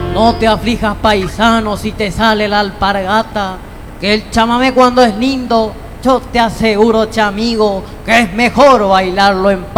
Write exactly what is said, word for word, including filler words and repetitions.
No te aflijas, paisano, si te sale la alpargata, que el chamamé cuando es lindo, yo te aseguro, chamigo, que es mejor bailarlo en paz.